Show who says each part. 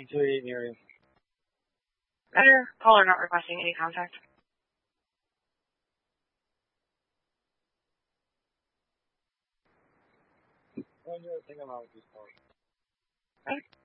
Speaker 1: 288 area.
Speaker 2: Better. Caller not requesting any contact.
Speaker 1: One other thing about this part.
Speaker 2: Okay.